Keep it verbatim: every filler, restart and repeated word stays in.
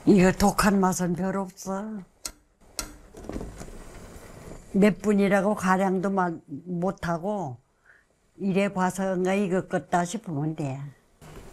이거 독한 맛은 별 없어. 몇 분이라고 가량도 마- 못하고 이래 봐서인가 이거 껐다 싶으면 돼.